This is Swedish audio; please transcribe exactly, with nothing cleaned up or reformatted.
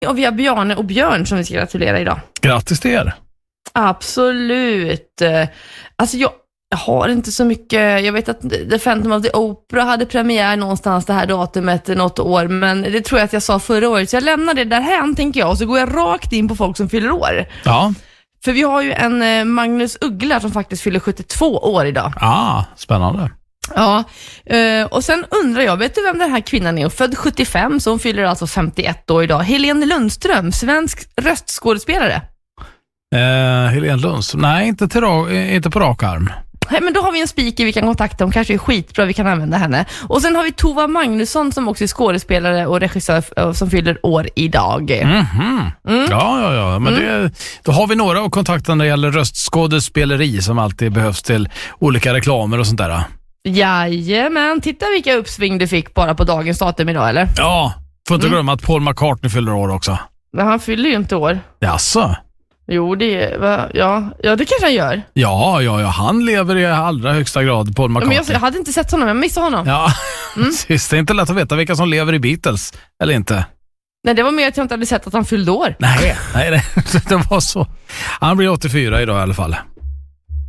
Och vi har Bjarne och Björn som vi ska gratulera idag. Grattis till er. Absolut. Alltså jag, jag har inte så mycket. Jag vet att The Phantom of the Opera hade premiär någonstans det här datumet något år. Men det tror jag att jag sa förra året. Så jag lämnar det där här, tänker jag. Och så går jag rakt in på folk som fyller år. Ja. För vi har ju en Magnus Uggla som faktiskt fyller sjuttiotvå år idag. Ah, spännande. Ja, och sen undrar jag, vet du vem den här kvinnan är? Född sjuttiofem, så hon fyller alltså femtioett år idag. Helene Lundström, svensk röstskådespelare. Eh, Helene Lundström, nej inte, till, inte på rak arm. Nej, men då har vi en speaker vi kan kontakta om, kanske är skitbra, vi kan använda henne. Och sen har vi Tova Magnusson som också är skådespelare och regissör som fyller år idag. Mm-hmm. Mm. Ja, ja, ja. Men mm. det, då har vi några att kontakta när det gäller röstskådespeleri som alltid behövs till olika reklamer och sånt där. Jajamän, titta vilka uppsving du fick bara på dagens datum idag, eller? Ja, får inte mm. glömma att Paul McCartney fyller år också. Men han fyller ju inte år. Jaså? Jo, det, va, ja, ja, det kanske han gör. Ja, ja, ja, han lever i allra högsta grad, Paul McCartney. Men jag, jag hade inte sett honom, jag missade honom. Ja, mm. det är inte lätt att veta vilka som lever i Beatles, eller inte. Nej, det var mer att jag inte hade sett att han fyllde år. Nej, nej det, det var så. Han blir åttiofyra idag i alla fall.